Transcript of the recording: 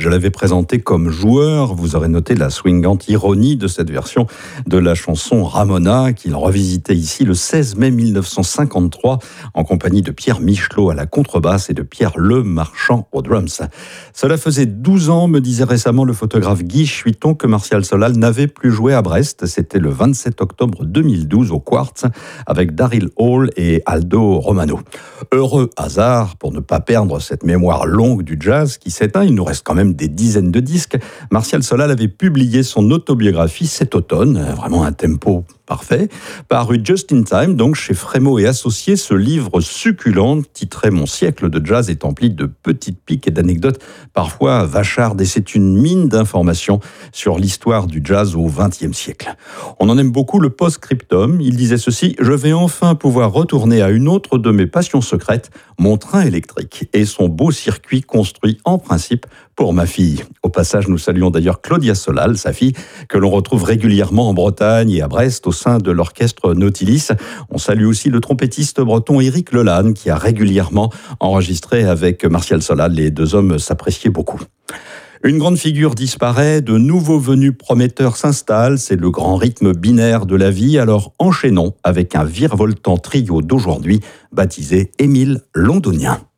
je l'avais présenté comme joueur. Vous aurez noté la swingante ironie de cette version de la chanson Ramona, qu'il revisitait ici le 16 mai 1953 en compagnie de Pierre Michelot à la contrebasse et de Pierre Lemarchand aux drums. Cela faisait 12 ans, me disait récemment le photographe Guy Chuiton, que Martial Solal n'avait plus joué à Brest. C'était le 27 octobre 2012 au Quartz avec Daryl Hall et Aldo Romano. Heureux hasard, pour ne pas perdre cette mémoire longue du jazz qui s'éteint, il nous reste quand même des dizaines de disques. Martial Solal avait publié son autobiographie cet automne, vraiment un tempo parfait, paru just in time, donc chez Frémaux et Associés. Ce livre succulent, titré Mon siècle de jazz, est empli de petites piques et d'anecdotes parfois vachardes, et c'est une mine d'informations sur l'histoire du jazz au XXe siècle. On en aime beaucoup le post-scriptum. Il disait ceci: « Je vais enfin pouvoir retourner à une autre de mes passions secrètes, mon train électrique et son beau circuit construit en principe pour ma fille. » Au passage, nous saluons d'ailleurs Claudia Solal, sa fille, que l'on retrouve régulièrement en Bretagne et à Brest au sein de l'orchestre Nautilis. On salue aussi le trompettiste breton Éric Lelanne, qui a régulièrement enregistré avec Martial Solal. Les deux hommes s'appréciaient beaucoup. Une grande figure disparaît, de nouveaux venus prometteurs s'installent, c'est le grand rythme binaire de la vie. Alors enchaînons avec un virevoltant trio d'aujourd'hui, baptisé Émile Londonien.